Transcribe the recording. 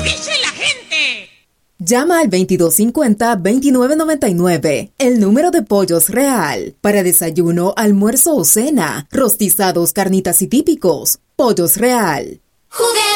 dice la gente! Llama al 2250-2999, el número de Pollos Real. Para desayuno, almuerzo o cena, rostizados, carnitas y típicos. Pollos Real.